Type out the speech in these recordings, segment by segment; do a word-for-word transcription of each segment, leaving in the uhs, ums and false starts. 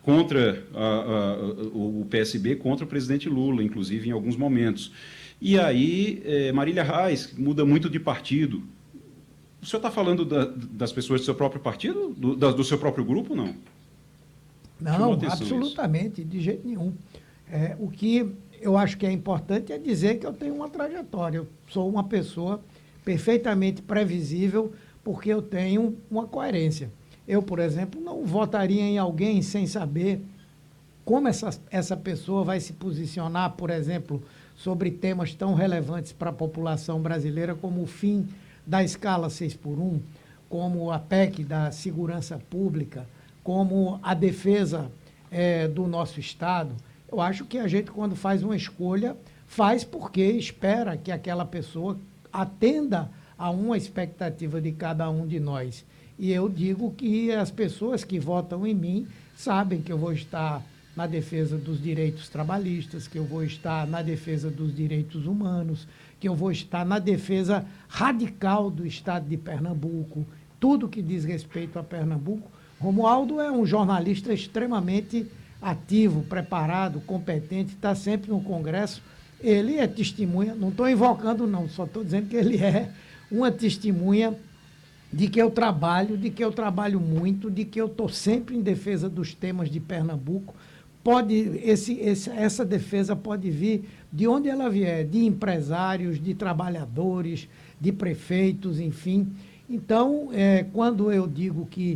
contra a, a, o P S B, contra o presidente Lula, inclusive em alguns momentos. E aí, é, Marília Reis muda muito de partido. O senhor está falando da, das pessoas do seu próprio partido, do, da, do seu próprio grupo, não? Não, absolutamente, isso. De jeito nenhum. É, o que eu acho que é importante é dizer que eu tenho uma trajetória. Eu sou uma pessoa perfeitamente previsível porque eu tenho uma coerência. Eu, por exemplo, não votaria em alguém sem saber como essa, essa pessoa vai se posicionar, por exemplo, sobre temas tão relevantes para a população brasileira como o fim da escala seis por um, como a P E C da segurança pública, como a defesa é, do nosso Estado. Eu acho que a gente, quando faz uma escolha, faz porque espera que aquela pessoa atenda a uma expectativa de cada um de nós. E eu digo que as pessoas que votam em mim sabem que eu vou estar na defesa dos direitos trabalhistas, que eu vou estar na defesa dos direitos humanos, que eu vou estar na defesa radical do Estado de Pernambuco, tudo que diz respeito a Pernambuco. Romualdo é um jornalista extremamente ativo, preparado, competente, está sempre no Congresso. Ele é testemunha, não estou invocando não, só estou dizendo que ele é uma testemunha de que eu trabalho, de que eu trabalho muito, de que eu estou sempre em defesa dos temas de Pernambuco. Pode, esse, esse, essa defesa pode vir de onde ela vier, de empresários, de trabalhadores, de prefeitos, enfim. Então, é, quando eu digo que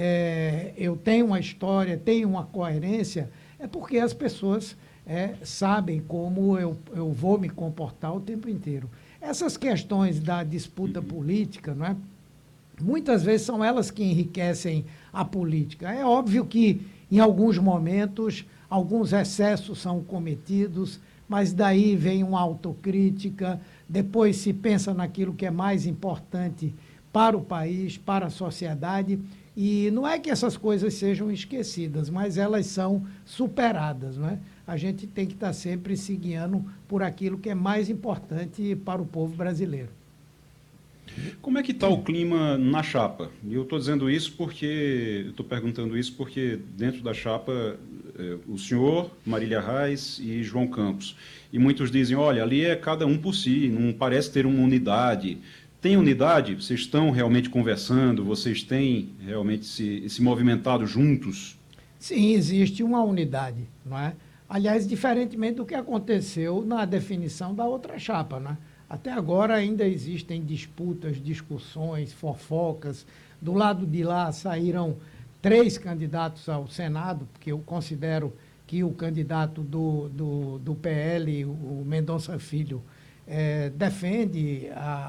é, eu tenho uma história, tenho uma coerência, é porque as pessoas é, sabem como eu, eu vou me comportar o tempo inteiro. Essas questões da disputa política, não é? Muitas vezes são elas que enriquecem a política. É óbvio que, em alguns momentos, alguns excessos são cometidos, mas daí vem uma autocrítica, depois se pensa naquilo que é mais importante para o país, para a sociedade, e não é que essas coisas sejam esquecidas, mas elas são superadas, não é? A gente tem que estar sempre se guiando por aquilo que é mais importante para o povo brasileiro. Como é que está o clima na chapa? E eu estou dizendo isso porque, estou perguntando isso porque dentro da chapa, é, o senhor, Marília Reis e João Campos. E muitos dizem, olha, ali é cada um por si, não parece ter uma unidade. Tem unidade? Vocês estão realmente conversando? Vocês têm realmente se, se movimentado juntos? Sim, existe uma unidade, não é? Aliás, diferentemente do que aconteceu na definição da outra chapa, não é? Até agora ainda existem disputas, discussões, fofocas. Do lado de lá saíram três candidatos ao Senado, porque eu considero que o candidato do, do, do P L, o Mendonça Filho, é, defende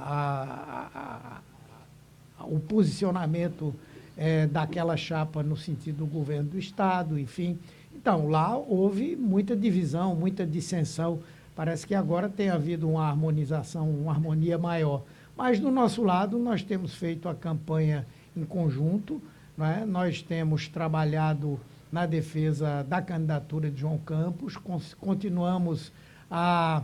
a, a, a, o posicionamento é, daquela chapa no sentido do governo do Estado, enfim. Então, lá houve muita divisão, muita dissensão. Parece que agora tem havido uma harmonização, uma harmonia maior. Mas, do nosso lado, nós temos feito a campanha em conjunto, não é? Nós temos trabalhado na defesa da candidatura de João Campos, continuamos a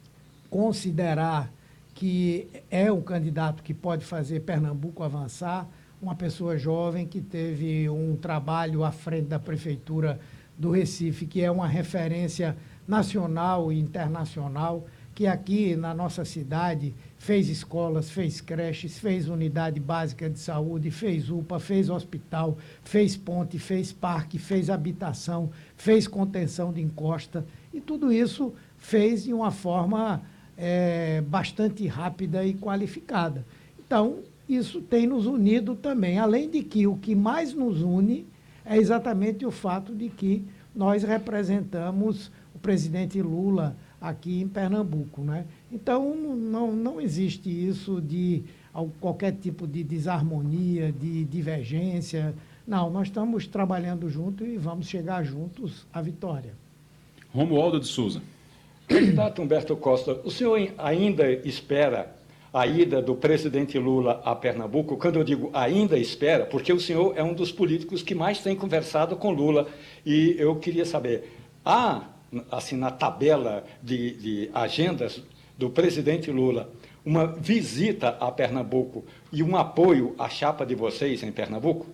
considerar que é um candidato que pode fazer Pernambuco avançar, uma pessoa jovem que teve um trabalho à frente da Prefeitura do Recife, que é uma referência nacional e internacional, que aqui na nossa cidade fez escolas, fez creches, fez unidade básica de saúde, fez U P A, fez hospital, fez ponte, fez parque, fez habitação, fez contenção de encosta, e tudo isso fez de uma forma é, bastante rápida e qualificada. Então, isso tem nos unido também, além de que o que mais nos une é exatamente o fato de que nós representamos o presidente Lula aqui em Pernambuco, né? Então, não, não existe isso de qualquer tipo de desarmonia, de divergência. Não, nós estamos trabalhando juntos e vamos chegar juntos à vitória. Romualdo de Souza. Candidato Humberto Costa, o senhor ainda espera a ida do presidente Lula a Pernambuco? Quando eu digo ainda espera, porque o senhor é um dos políticos que mais tem conversado com Lula, e eu queria saber, há, assim, na tabela de, de agendas do presidente Lula, uma visita a Pernambuco e um apoio à chapa de vocês em Pernambuco?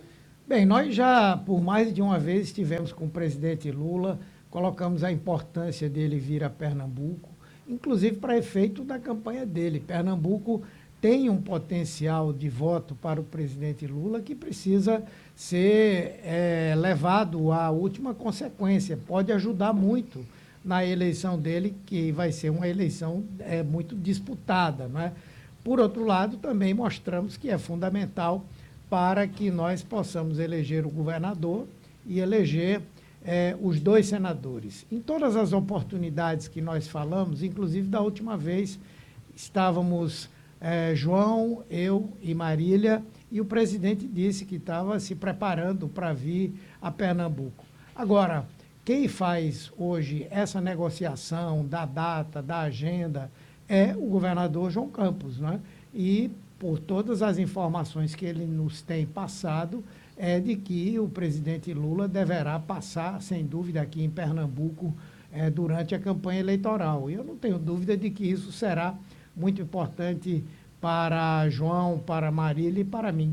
Bem, nós já, por mais de uma vez, estivemos com o presidente Lula, colocamos a importância dele vir a Pernambuco, inclusive para efeito da campanha dele. Pernambuco tem um potencial de voto para o presidente Lula que precisa ser é, levado à última consequência. Pode ajudar muito na eleição dele, que vai ser uma eleição é, muito disputada, não é? Por outro lado, também mostramos que é fundamental para que nós possamos eleger o governador e eleger eh, os dois senadores. Em todas as oportunidades que nós falamos, inclusive da última vez, estávamos eh, João, eu e Marília, e o presidente disse que estava se preparando para vir a Pernambuco. Agora, quem faz hoje essa negociação da data, da agenda, é o governador João Campos, né? E por todas as informações que ele nos tem passado, é de que o presidente Lula deverá passar, sem dúvida, aqui em Pernambuco, é, durante a campanha eleitoral. E eu não tenho dúvida de que isso será muito importante para João, para Marília e para mim.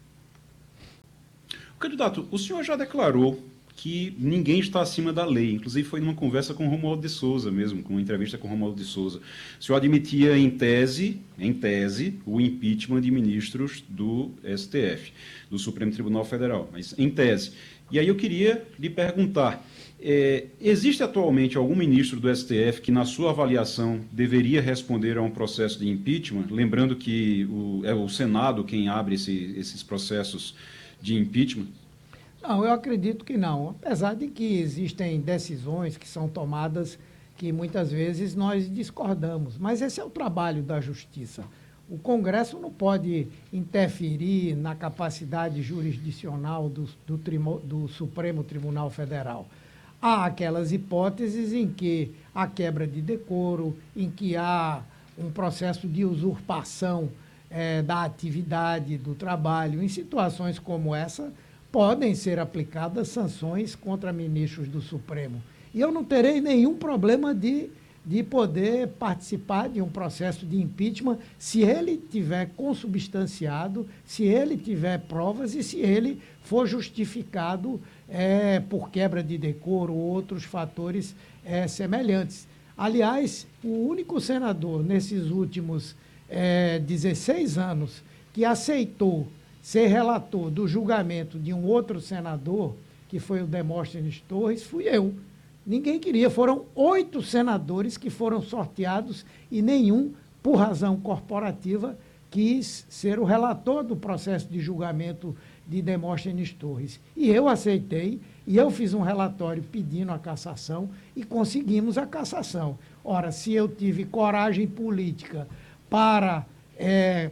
Candidato, o senhor já declarou que ninguém está acima da lei. Inclusive foi numa conversa com Romualdo de Souza mesmo, com uma entrevista com Romualdo de Souza. O senhor admitia em tese, em tese, o impeachment de ministros do S T F, do Supremo Tribunal Federal, mas em tese. E aí eu queria lhe perguntar, é, existe atualmente algum ministro do S T F que, na sua avaliação, deveria responder a um processo de impeachment? Lembrando que o, é o Senado quem abre esse, esses processos de impeachment. Não, eu acredito que não, apesar de que existem decisões que são tomadas que muitas vezes nós discordamos, mas esse é o trabalho da Justiça. O Congresso não pode interferir na capacidade jurisdicional do, do, do Supremo Tribunal Federal. Há aquelas hipóteses em que há quebra de decoro, em que há um processo de usurpação eh, da atividade, do trabalho. Em situações como essa, podem ser aplicadas sanções contra ministros do Supremo. E eu não terei nenhum problema de, de poder participar de um processo de impeachment se ele tiver consubstanciado, se ele tiver provas e se ele for justificado é, por quebra de decoro ou outros fatores é, semelhantes. Aliás, o único senador nesses últimos é, dezesseis anos que aceitou ser relator do julgamento de um outro senador, que foi o Demóstenes Torres, fui eu. Ninguém queria. Foram oito senadores que foram sorteados e nenhum, por razão corporativa, quis ser o relator do processo de julgamento de Demóstenes Torres. E eu aceitei, e eu fiz um relatório pedindo a cassação e conseguimos a cassação. Ora, se eu tive coragem política para É,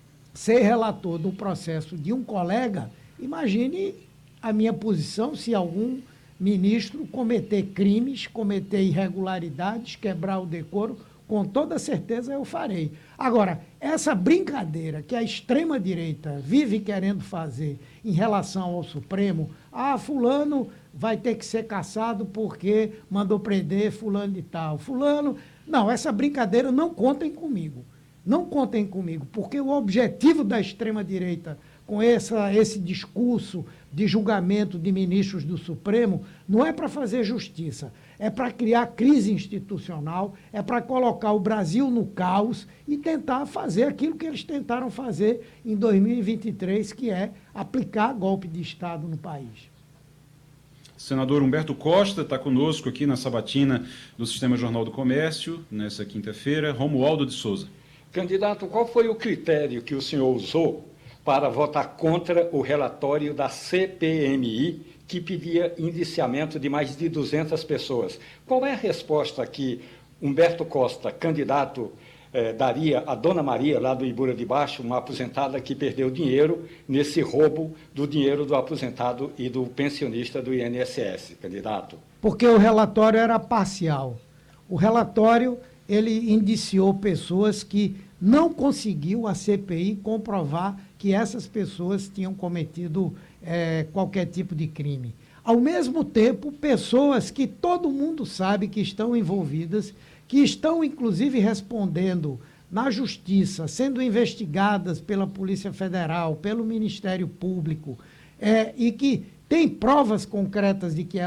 ser relator do processo de um colega, imagine a minha posição se algum ministro cometer crimes, cometer irregularidades, quebrar o decoro, com toda certeza eu farei. Agora, essa brincadeira que a extrema-direita vive querendo fazer em relação ao Supremo, ah, fulano vai ter que ser cassado porque mandou prender fulano de tal, fulano... Não, essa brincadeira não contem comigo. Não contem comigo, porque o objetivo da extrema-direita com essa, esse discurso de julgamento de ministros do Supremo não é para fazer justiça, é para criar crise institucional, é para colocar o Brasil no caos e tentar fazer aquilo que eles tentaram fazer em dois mil e vinte e três, que é aplicar golpe de Estado no país. Senador Humberto Costa está conosco aqui na sabatina do Sistema Jornal do Comércio, nessa quinta-feira. Romualdo de Souza. Candidato, qual foi o critério que o senhor usou para votar contra o relatório da C P M I, que pedia indiciamento de mais de duzentas pessoas? Qual é a resposta que Humberto Costa, candidato, eh, daria a Dona Maria, lá do Ibura de Baixo, uma aposentada que perdeu dinheiro nesse roubo do dinheiro do aposentado e do pensionista do I N S S, candidato? Porque o relatório era parcial. O relatório... ele indiciou pessoas que não conseguiu a C P I comprovar que essas pessoas tinham cometido é, qualquer tipo de crime. Ao mesmo tempo, pessoas que todo mundo sabe que estão envolvidas, que estão, inclusive, respondendo na Justiça, sendo investigadas pela Polícia Federal, pelo Ministério Público, é, e que tem provas concretas de que